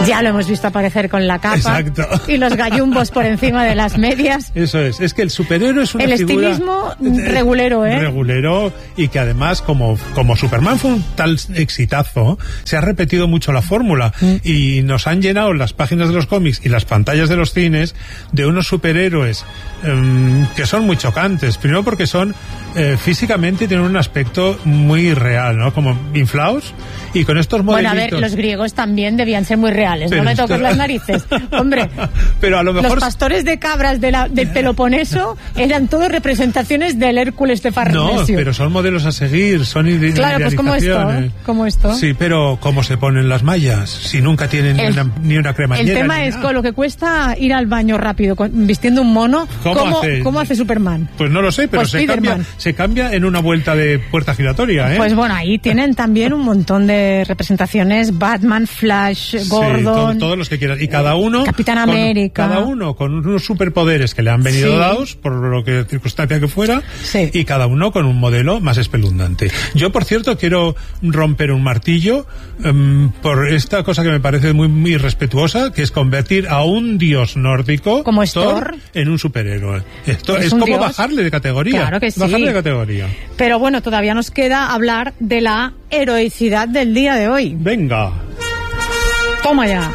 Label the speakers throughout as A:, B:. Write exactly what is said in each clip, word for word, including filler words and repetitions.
A: Ya lo hemos visto aparecer con la capa.
B: Exacto.
A: Y los gallumbos por encima de las medias.
B: Eso es, es que el superhéroe es una
A: el
B: figura...
A: El estilismo regulero, ¿eh?
B: Regulero, y que además, como, como Superman fue un tal exitazo, se ha repetido mucho la fórmula, mm. y nos han llenado las páginas de los cómics y las pantallas de los cines de unos superhéroes um, que son muy chocantes. Primero porque son, eh, físicamente tienen un aspecto muy real, ¿no? Como inflados, y con estos modelitos...
A: Bueno, a ver, los griegos también debían ser muy reales, pero no me esto... toques las narices, hombre.
B: Pero a lo mejor...
A: Los pastores de cabras de la, del Peloponeso eran todos representaciones del Hércules de Farnesio.
B: No, pero son modelos a seguir, son ide-
A: Claro, pues como esto, ¿eh? Como esto.
B: Sí, pero ¿cómo se ponen las mallas? Si nunca tienen el, ni, una, ni una cremallera.
A: El tema es con lo que cuesta ir al baño rápido con, vistiendo un mono.
B: ¿Cómo,
A: ¿Cómo,
B: hace?
A: ¿Cómo hace Superman?
B: Pues no lo sé, pero
A: pues
B: se cambia, se cambia en una vuelta de puerta giratoria, ¿eh?
A: Pues bueno, ahí tienen también un montón de representaciones: Batman, Flash, Gordon, sí,
B: todo, todos los que quieran, y cada uno
A: Capitán América,
B: con, cada uno con unos superpoderes que le han venido sí. dados por lo que circunstancia que fuera,
A: sí.
B: y cada uno con un modelo más espeluznante. Yo, por cierto, quiero romper un martillo um, por esta cosa que me parece muy, muy respetuosa, que es convertir a un dios nórdico
A: como Thor
B: en un superhéroe. Esto es,
A: es
B: como
A: dios.
B: bajarle de categoría.
A: Claro que sí.
B: Bajarle de categoría.
A: Pero bueno, todavía nos queda hablar de la heroicidad del día de hoy.
B: Venga.
A: Toma ya.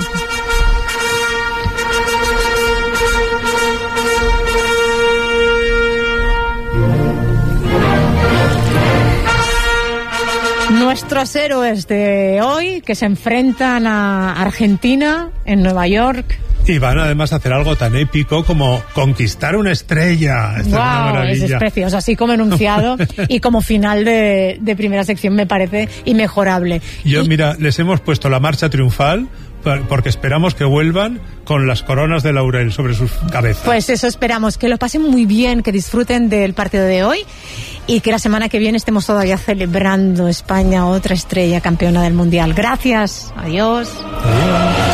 A: Nuestros héroes de hoy, que se enfrentan a Argentina en Nueva York.
B: Y van además a hacer algo tan épico como conquistar una estrella. Esta
A: wow,
B: es una maravilla.
A: Es precioso, así como enunciado y como final de, de primera sección me parece inmejorable.
B: Yo,
A: y...
B: mira, les hemos puesto la marcha triunfal porque esperamos que vuelvan con las coronas de laurel sobre sus cabezas.
A: Pues eso esperamos, que lo pasen muy bien, que disfruten del partido de hoy y que la semana que viene estemos todavía celebrando España, otra estrella campeona del Mundial. Gracias, adiós.
B: Adiós.